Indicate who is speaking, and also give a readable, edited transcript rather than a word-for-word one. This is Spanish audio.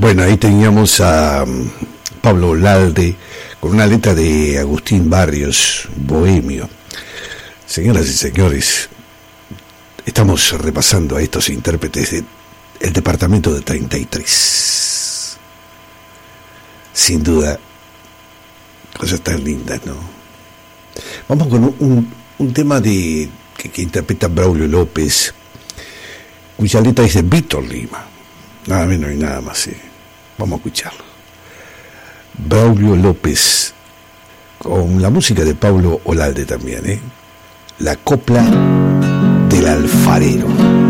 Speaker 1: Bueno, ahí teníamos a Pablo Olalde con una letra de Agustín Barrios, Bohemio. Señoras y señores, estamos repasando a estos intérpretes del departamento de 33. Sin duda, cosas tan lindas, ¿no? Vamos con un tema que interpreta Braulio López, cuya letra es de Víctor Lima. Nada menos y nada más, ¿eh? Vamos a escucharlo. Braulio López, con la música de Pablo Olalde también, ¿eh? La copla del alfarero.